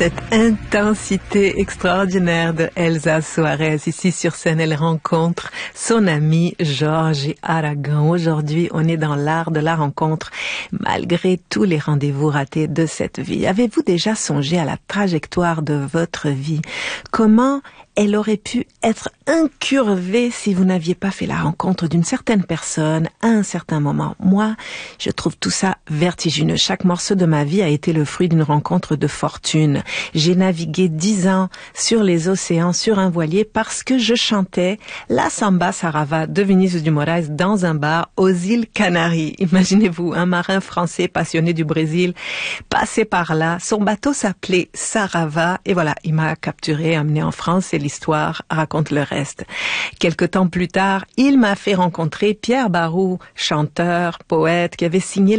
cette intensité extraordinaire de Elsa Soares. Ici sur scène, elle rencontre son ami Georges Aragon. Aujourd'hui, on est dans l'art de la rencontre, malgré tous les rendez-vous ratés de cette vie. Avez-vous déjà songé à la trajectoire de votre vie? Comment elle aurait pu être incurvée si vous n'aviez pas fait la rencontre d'une certaine personne à un certain moment. Moi, je trouve tout ça vertigineux. Chaque morceau de ma vie a été le fruit d'une rencontre de fortune. J'ai navigué 10 ans sur les océans, sur un voilier, parce que je chantais la samba sarava de Vinicius de Moraes dans un bar aux îles Canaries. Imaginez-vous, un marin français passionné du Brésil passait par là. Son bateau s'appelait Sarava et voilà, il m'a capturé, amené en France et l'histoire raconte le reste. Quelque temps plus tard, il m'a fait rencontrer Pierre Barou, chanteur, poète, qui avait signé